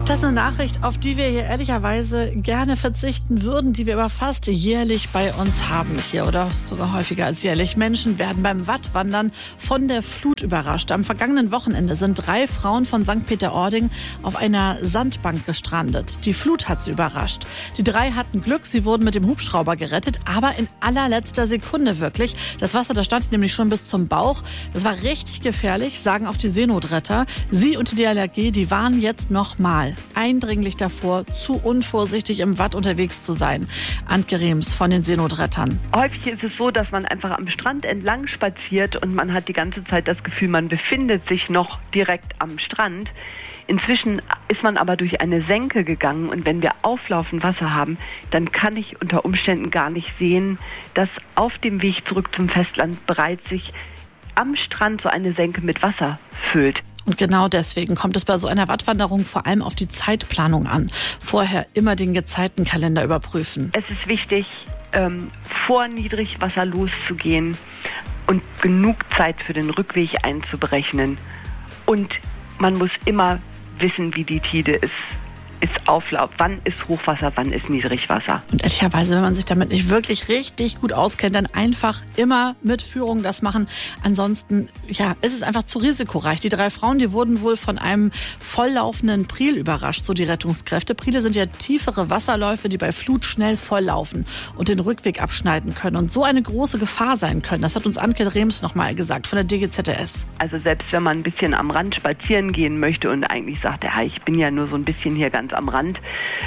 Das ist eine Nachricht, auf die wir hier ehrlicherweise gerne verzichten würden, die wir aber fast jährlich bei uns haben hier oder sogar häufiger als jährlich. Menschen werden beim Wattwandern von der Flut überrascht. Am vergangenen Wochenende sind 3 Frauen von St. Peter-Ording auf einer Sandbank gestrandet. Die Flut hat sie überrascht. Die 3 hatten Glück, sie wurden mit dem Hubschrauber gerettet, aber in allerletzter Sekunde wirklich. Das Wasser, das stand nämlich schon bis zum Bauch. Das war richtig gefährlich, sagen auch die Seenotretter. Sie und die DLRG, die waren jetzt nochmal eindringlich davor, zu unvorsichtig im Watt unterwegs zu sein. Antke Rehms von den Seenotrettern. Häufig ist es so, dass man einfach am Strand entlang spaziert und man hat die ganze Zeit das Gefühl, man befindet sich noch direkt am Strand. Inzwischen ist man aber durch eine Senke gegangen und wenn wir auflaufend Wasser haben, dann kann ich unter Umständen gar nicht sehen, dass auf dem Weg zurück zum Festland bereits sich am Strand so eine Senke mit Wasser füllt. Und genau deswegen kommt es bei so einer Wattwanderung vor allem auf die Zeitplanung an. Vorher immer den Gezeitenkalender überprüfen. Es ist wichtig, vor Niedrigwasser loszugehen und genug Zeit für den Rückweg einzuberechnen. Und man muss immer wissen, wie die Tide ist Auflauf, wann ist Hochwasser, wann ist Niedrigwasser. Und ehrlicherweise, wenn man sich damit nicht wirklich richtig gut auskennt, dann einfach immer mit Führung das machen. Ansonsten, ist es einfach zu risikoreich. Die 3 Frauen, die wurden wohl von einem volllaufenden Priel überrascht, so die Rettungskräfte. Priele sind ja tiefere Wasserläufe, die bei Flut schnell volllaufen und den Rückweg abschneiden können und so eine große Gefahr sein können. Das hat uns Antke Rehms nochmal gesagt von der DGZS. Also selbst wenn man ein bisschen am Rand spazieren gehen möchte und eigentlich sagt, ich bin ja nur so ein bisschen hier ganz am Rand,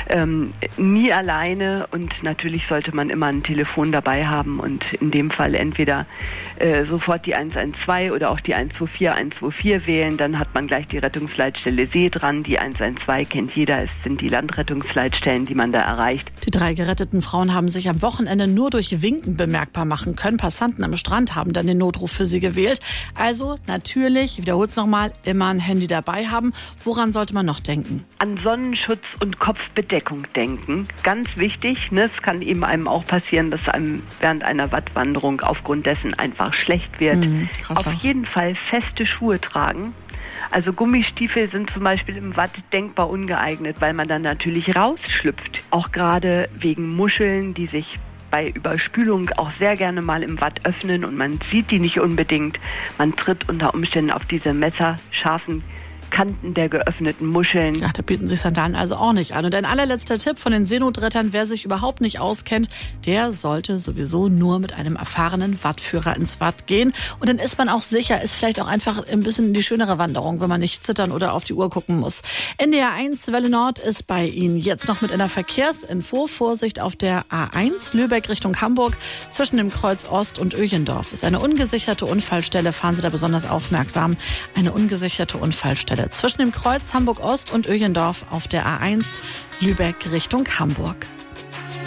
nie alleine und natürlich sollte man immer ein Telefon dabei haben und in dem Fall entweder sofort die 112 oder auch die 124 wählen, dann hat man gleich die Rettungsleitstelle See dran, die 112 kennt jeder, es sind die Landrettungsleitstellen, die man da erreicht. Die 3 geretteten Frauen haben sich am Wochenende nur durch Winken bemerkbar machen können. Passanten am Strand haben dann den Notruf für sie gewählt. Also natürlich, ich wiederhole es nochmal, immer ein Handy dabei haben. Woran sollte man noch denken? An Sonnenschutz und Kopfbedeckung denken. Ganz wichtig, es kann eben einem auch passieren, dass einem während einer Wattwanderung aufgrund dessen einfach schlecht wird. Auf jeden Fall feste Schuhe tragen. Also Gummistiefel sind zum Beispiel im Watt denkbar ungeeignet, weil man dann natürlich rausschlüpft. Auch gerade wegen Muscheln, die sich bei Überspülung auch sehr gerne mal im Watt öffnen und man sieht die nicht unbedingt. Man tritt unter Umständen auf diese messerscharfen Kanten der geöffneten Muscheln. Ja, da bieten sich Sandalen also auch nicht an. Und ein allerletzter Tipp von den Seenotrettern, wer sich überhaupt nicht auskennt, der sollte sowieso nur mit einem erfahrenen Wattführer ins Watt gehen. Und dann ist man auch sicher, ist vielleicht auch einfach ein bisschen die schönere Wanderung, wenn man nicht zittern oder auf die Uhr gucken muss. NDR 1 Welle Nord ist bei Ihnen jetzt noch mit einer Verkehrsinfo. Vorsicht auf der A1 Lübeck Richtung Hamburg zwischen dem Kreuz Ost und Öchendorf. Ist eine ungesicherte Unfallstelle, fahren Sie da besonders aufmerksam. Eine ungesicherte Unfallstelle zwischen dem Kreuz Hamburg Ost und Öchendorf auf der A1 Lübeck Richtung Hamburg.